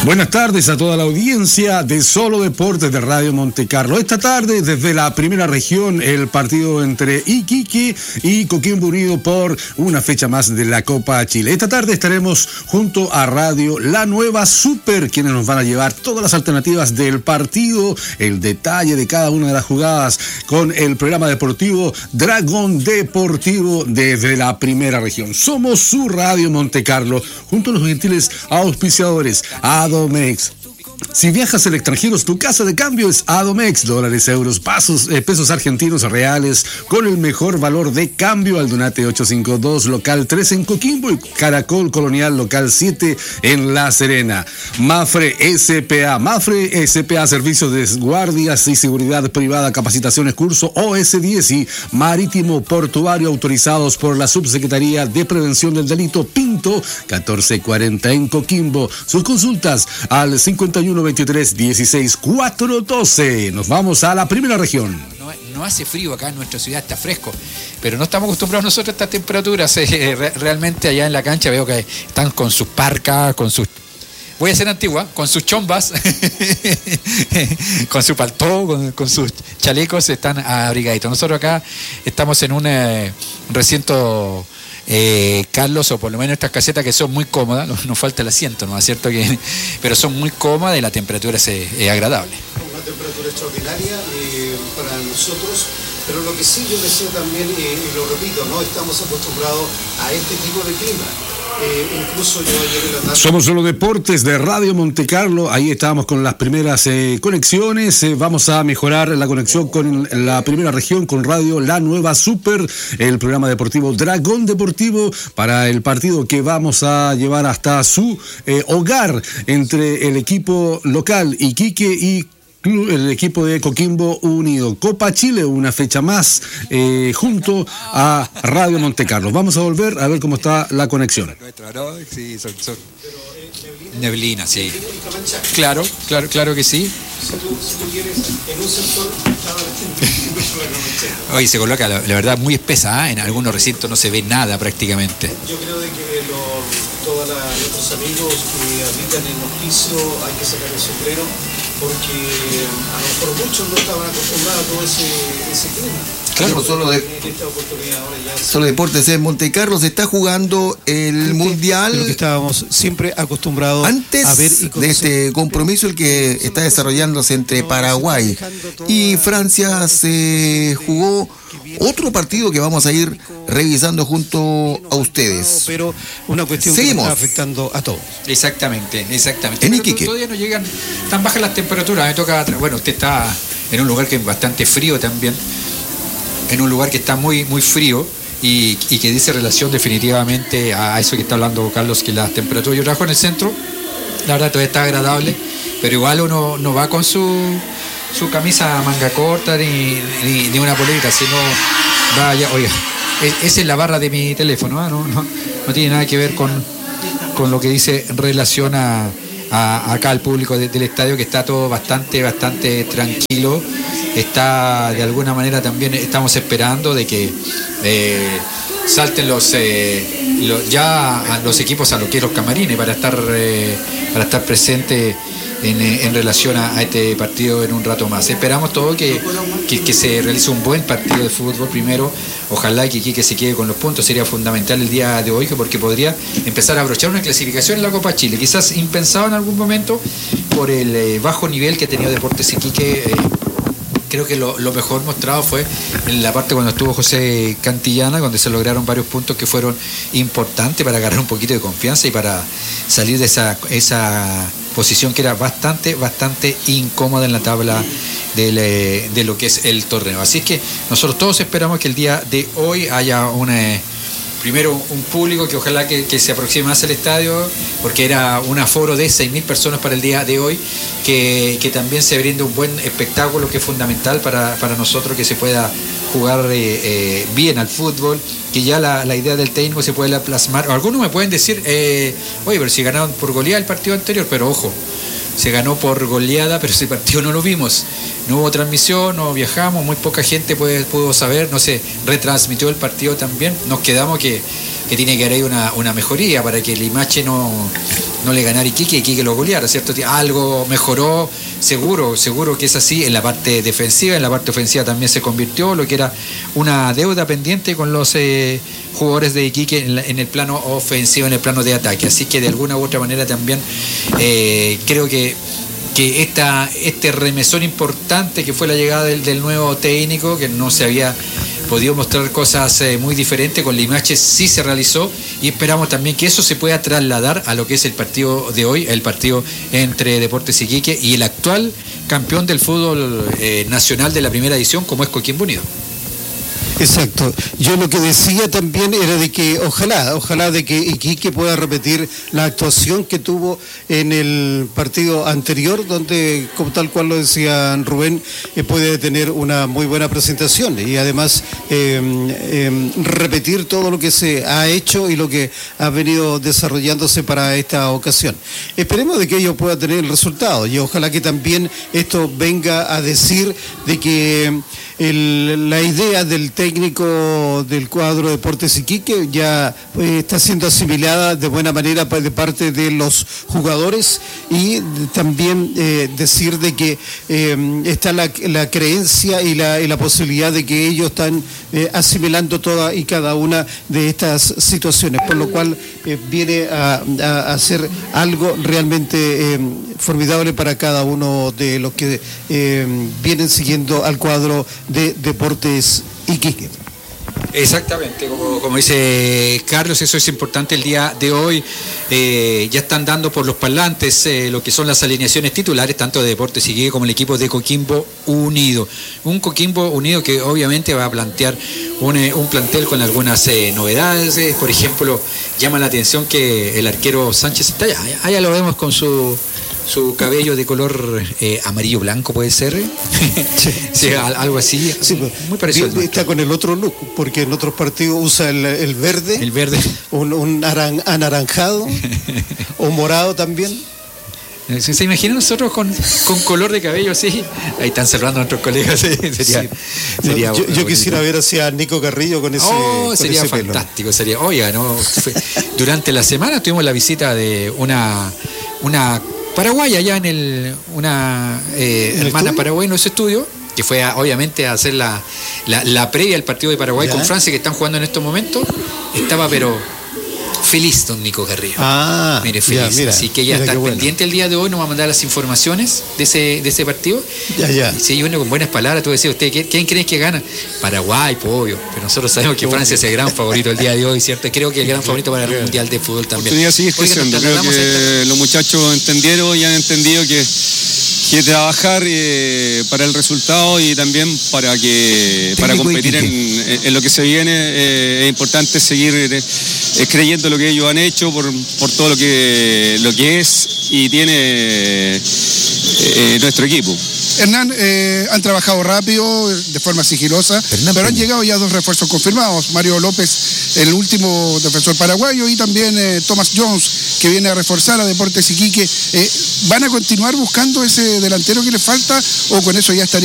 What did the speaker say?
Buenas tardes a toda la audiencia de Solo Deportes de Radio Montecarlo. Esta tarde, desde la primera región, el partido entre Iquique y Coquimbo Unido por una fecha más de la Copa Chile. Esta tarde estaremos junto a Radio La Nueva Super, quienes nos van a llevar todas las alternativas del partido, el detalle de cada una de las jugadas, con el programa deportivo Dragón Deportivo desde la primera región. Somos su Radio Montecarlo, junto a los gentiles auspiciadores Adomex. Si viajas al extranjero, tu casa de cambio es Adomex, dólares, euros, pesos argentinos, reales, con el mejor valor de cambio. Aldunate 852, local 3 en Coquimbo y Caracol Colonial, local 7 en La Serena. Mafre SPA, servicios de guardias y seguridad privada, capacitaciones, curso OS10 y marítimo portuario autorizados por la Subsecretaría de Prevención del Delito Pinto, 1440 en Coquimbo. Sus consultas al 5123-16412. Nos vamos a la primera región. No hace frío acá en nuestra ciudad, está fresco, pero no estamos acostumbrados nosotros a estas temperaturas. Realmente allá en la cancha veo que están con sus parcas, con sus... Voy a ser antigua, con sus chombas, con su paltó, con sus chalecos, están abrigaditos. Nosotros acá estamos en un recinto... Carlos, o por lo menos estas casetas que son muy cómodas, nos falta el asiento, ¿no es cierto? Pero son muy cómodas y la temperatura es agradable. Una temperatura extraordinaria para nosotros, pero lo que sí yo deseo también, y lo repito, no estamos acostumbrados a este tipo de clima. Incluso yo ayer en la tarde... Somos Solo Deportes de Radio Montecarlo. Ahí estábamos con las primeras conexiones. Vamos a mejorar la conexión con la primera región, con Radio La Nueva Super, el programa deportivo Dragón Deportivo, para el partido que vamos a llevar hasta su hogar entre el equipo local Iquique y el equipo de Coquimbo Unido. Copa Chile, una fecha más, junto a Radio Montecarlo. Vamos a volver a ver cómo está la conexión. Sí, son neblina, sí. Claro que sí. Si tú quieres, en un sector... Hoy se coloca, la verdad, muy espesa, ¿eh? En algunos recintos no se ve nada prácticamente. Yo creo de que todos nuestros amigos que habitan en los pisos hay que sacar el sombrero, porque a lo mejor muchos no estaban acostumbrados a todo ese clima. Claro, Solo Deportes en Montecarlo se está jugando el Mundial. Lo que estábamos siempre acostumbrados antes a ver de este compromiso, el que está desarrollándose entre Paraguay y Francia. Se jugó otro partido que vamos a ir revisando junto a ustedes. Pero una cuestión que está afectando a todos. Exactamente. En Iquique todavía no llegan tan bajas las temperaturas. Me toca atrás. Bueno, usted está en un lugar que es bastante frío también. En un lugar que está muy, muy frío y que dice relación definitivamente a eso que está hablando Carlos, que las temperaturas. Yo trabajo en el centro, la verdad todavía está agradable, pero igual uno no va con su camisa manga corta ni una polerita, sino vaya, oiga, esa es la barra de mi teléfono, no tiene nada que ver con lo que dice en relación a acá al público del estadio, que está todo bastante tranquilo. Está, de alguna manera, también estamos esperando de que salten los equipos a lo que es los camarines para estar presente en relación a este partido en un rato más. Esperamos todo que se realice un buen partido de fútbol primero. Ojalá que Iquique se quede con los puntos, sería fundamental el día de hoy, porque podría empezar a abrochar una clasificación en la Copa Chile, quizás impensado en algún momento por el bajo nivel que ha tenido Deportes Iquique. Creo que lo mejor mostrado fue en la parte cuando estuvo José Cantillana, donde se lograron varios puntos que fueron importantes para agarrar un poquito de confianza y para salir de esa posición que era bastante incómoda en la tabla de lo que es el torneo. Así es que nosotros todos esperamos que el día de hoy haya primero un público que ojalá que se aproxime más al estadio, porque era un aforo de 6.000 personas para el día de hoy, que también se brinde un buen espectáculo, que es fundamental para nosotros, que se pueda jugar bien al fútbol, que ya la idea del técnico se puede plasmar. Algunos me pueden decir, oye, pero si ganaron por goleada el partido anterior, pero ojo, se ganó por goleada, pero ese partido no lo vimos. No hubo transmisión, no viajamos, muy poca gente pudo saber, no se retransmitió el partido también. Nos quedamos que tiene que haber una mejoría para que Limache no le ganara a Iquique y Iquique lo goleara, ¿cierto? Algo mejoró, seguro que es así en la parte defensiva. En la parte ofensiva también se convirtió, lo que era una deuda pendiente con los jugadores de Iquique en el plano ofensivo, en el plano de ataque. Así que de alguna u otra manera también creo que este remesón importante que fue la llegada del nuevo técnico, que no se había podido mostrar cosas muy diferentes, con Limache sí se realizó, y esperamos también que eso se pueda trasladar a lo que es el partido de hoy, el partido entre Deportes Iquique y el actual campeón del fútbol nacional de la primera edición, como es Coquimbo Unido. Exacto. Yo lo que decía también era de que ojalá de que Iquique pueda repetir la actuación que tuvo en el partido anterior, donde, como tal cual lo decía Rubén, puede tener una muy buena presentación y además repetir todo lo que se ha hecho y lo que ha venido desarrollándose para esta ocasión. Esperemos de que ello pueda tener el resultado y ojalá que también esto venga a decir de que la idea del técnico del cuadro Deportes Iquique ya está siendo asimilada de buena manera de parte de los jugadores, y también decir de que está la creencia y la posibilidad de que ellos están asimilando toda y cada una de estas situaciones, por lo cual viene a ser algo realmente formidable para cada uno de los que vienen siguiendo al cuadro de Deportes Iquique. Exactamente, como dice Carlos, eso es importante el día de hoy. Ya están dando por los parlantes lo que son las alineaciones titulares, tanto de Deportes Iquique como el equipo de Coquimbo Unido. Un Coquimbo Unido que obviamente va a plantear un plantel con algunas novedades. Por ejemplo, llama la atención que el arquero Sánchez está allá lo vemos con su cabello de color amarillo blanco, puede ser. Sí, algo así, sí, muy parecido. Está con el otro look, porque en otros partidos usa el verde, un anaranjado o morado también. ¿Se imaginan nosotros con color de cabello así? Ahí están cerrando nuestros colegas. Sería yo quisiera ver hacia Nico Carrillo con ese sería ese fantástico. Pelo. Sería, oiga, ¿no? Durante la semana tuvimos la visita de una paraguaya allá en una hermana paraguaya en ese estudio, que fue obviamente a hacer la previa al partido de Paraguay con Francia, que están jugando en estos momentos. Estaba pero feliz don Nico Carrillo. Mire, feliz. Mira, así que ya está pendiente el día de hoy, nos va a mandar las informaciones de ese partido. Sí, bueno, con buenas palabras. Tú decías, ¿usted quién creen que gana? Paraguay, pues, obvio. Pero nosotros sabemos que Francia es el gran favorito el día de hoy, ¿cierto? Creo que el gran favorito para el Mundial de Fútbol también. Creo que los muchachos entendieron y han entendido que trabajar para el resultado y también para competir en lo que se viene. Es importante seguir creyendo lo que ellos han hecho por todo lo que es y tiene nuestro equipo. Hernán, han trabajado rápido, de forma sigilosa, pero han llegado ya 2 refuerzos confirmados. Mario López, el último defensor paraguayo, y también Thomas Jones, que viene a reforzar a Deportes Iquique. ¿Van a continuar buscando ese delantero que les falta o con eso ya estaría